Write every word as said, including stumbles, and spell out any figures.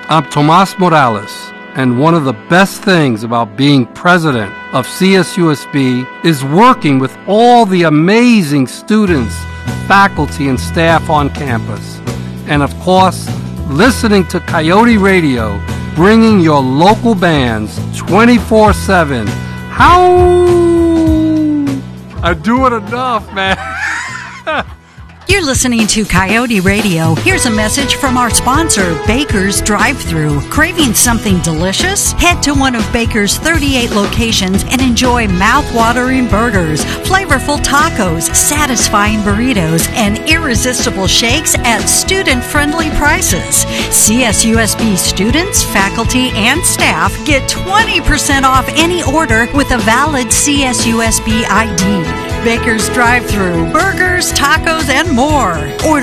I'm Tomas Morales, and one of the best things about being president of C S U S B is working with all the amazing students, faculty, and staff on campus. And of course, listening to Coyote Radio, bringing your local bands twenty-four seven. How? I do it enough, man. You're listening to Coyote Radio. Here's a message from our sponsor, Baker's Drive-Thru. Craving something delicious? Head to one of Baker's thirty-eight locations and enjoy mouth-watering burgers, flavorful tacos, satisfying burritos, and irresistible shakes at student-friendly prices. C S U S B students, faculty, and staff get twenty percent off any order with a valid C S U S B I D. Baker's Drive-Thru, burgers, tacos, and more. Order